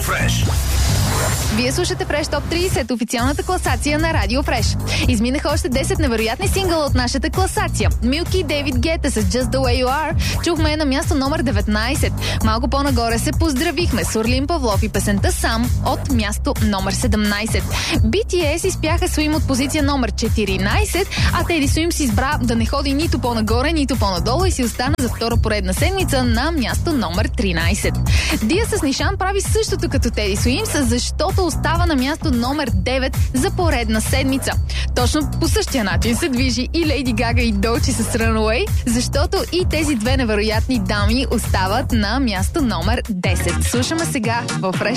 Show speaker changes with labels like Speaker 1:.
Speaker 1: Фреш.
Speaker 2: Вие слушате Фреш Топ 30, официалната класация на Радио Фреш. Изминаха още 10 невероятни сингъла от нашата класация. Милки и Дейвид Гета с Just the Way You Are чухме на място номер 19. Малко по-нагоре се поздравихме с Орлин Павлов и песента Сам от място номер 17. BTS изпяха Swim от позиция номер 14, а Teddy Swims избра да не ходи нито по-нагоре, нито по-надолу и си остана за втора поредна седмица на място номер 13. Дия с Нишан прави същото като Teddy Swims, защото остава на място номер 9 за поредна седмица. Точно по същия начин се движи и Лейди Гага и Долчи с Runaway, защото и тези две невероятни дами остават на място номер 10. Слушаме сега във Фреш